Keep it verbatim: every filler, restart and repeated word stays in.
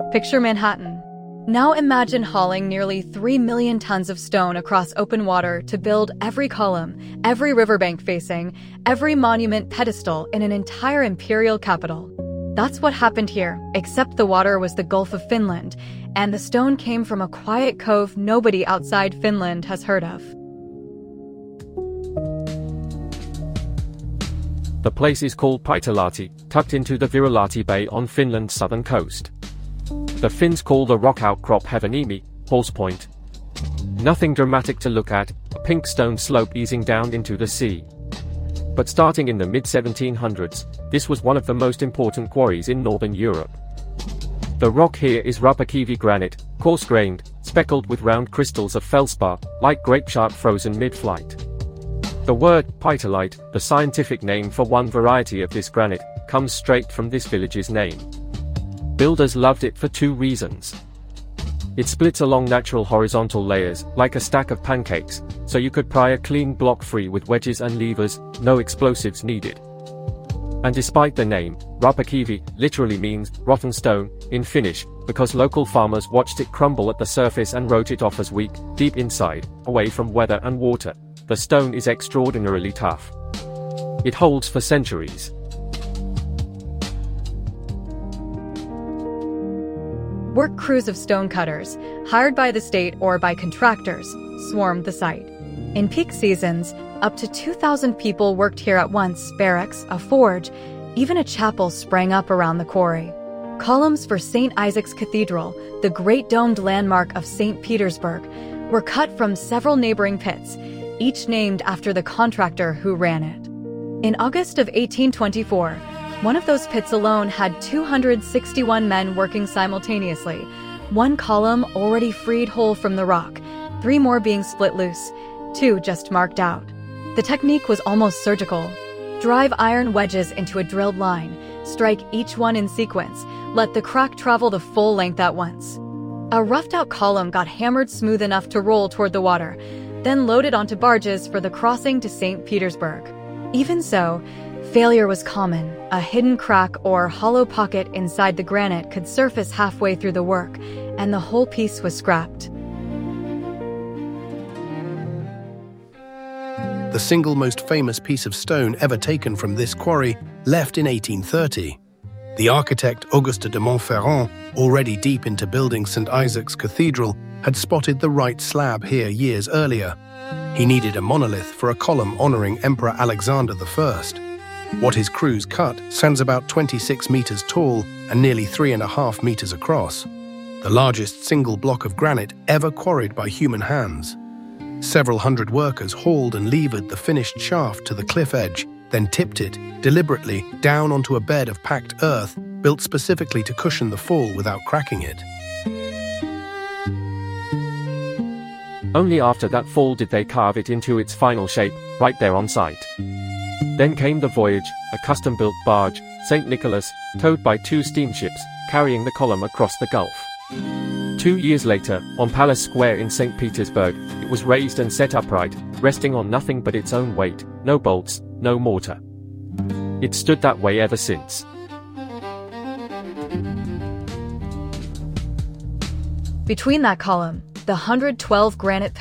Picture Manhattan. Now imagine hauling nearly three million tons of stone across open water to build every column, every riverbank facing, every monument pedestal in an entire imperial capital. That's what happened here, except the water was the Gulf of Finland, and the stone came from a quiet cove nobody outside Finland has heard of. The place is called Paitalahti, tucked into the Virolahti Bay on Finland's southern coast. The Finns call the rock outcrop Havaniemi, Horse Point. Nothing dramatic to look at, a pink stone slope easing down into the sea. But starting in the mid seventeen hundreds, this was one of the most important quarries in northern Europe. The rock here is Rapakivi granite, coarse-grained, speckled with round crystals of feldspar, like grape sharp frozen mid-flight. The word Paitalite, the scientific name for one variety of this granite, comes straight from this village's name. Builders loved it for two reasons. It splits along natural horizontal layers, like a stack of pancakes, so you could pry a clean block free with wedges and levers, no explosives needed. And despite the name, Rapakivi literally means rotten stone in Finnish, because local farmers watched it crumble at the surface and wrote it off as weak, deep inside, away from weather and water. The stone is extraordinarily tough. It holds for centuries. Work crews of stonecutters, hired by the state or by contractors, swarmed the site. In peak seasons, up to two thousand people worked here at once. Barracks, a forge, even a chapel sprang up around the quarry. Columns for Saint Isaac's Cathedral, the great domed landmark of Saint Petersburg, were cut from several neighboring pits, each named after the contractor who ran it. In August of eighteen twenty-four, one of those pits alone had two hundred sixty-one men working simultaneously, one column already freed whole from the rock, three more being split loose, two just marked out. The technique was almost surgical. Drive iron wedges into a drilled line, strike each one in sequence, let the crack travel the full length at once. A roughed-out column got hammered smooth enough to roll toward the water, then loaded onto barges for the crossing to Saint Petersburg. Even so, failure was common. A hidden crack or hollow pocket inside the granite could surface halfway through the work, and the whole piece was scrapped. The single most famous piece of stone ever taken from this quarry left in eighteen thirty. The architect Auguste de Montferrand, already deep into building Saint Isaac's Cathedral, had spotted the right slab here years earlier. He needed a monolith for a column honoring Emperor Alexander the First. What his crews cut stands about twenty-six meters tall and nearly three and a half meters across, the largest single block of granite ever quarried by human hands. Several hundred workers hauled and levered the finished shaft to the cliff edge, then tipped it, deliberately, down onto a bed of packed earth built specifically to cushion the fall without cracking it. Only after that fall did they carve it into its final shape, right there on site. Then came the voyage, a custom-built barge, Saint Nicholas, towed by two steamships, carrying the column across the Gulf. Two years later, on Palace Square in Saint Petersburg, it was raised and set upright, resting on nothing but its own weight, no bolts, no mortar. It stood that way ever since. Between that column, the one hundred twelve granite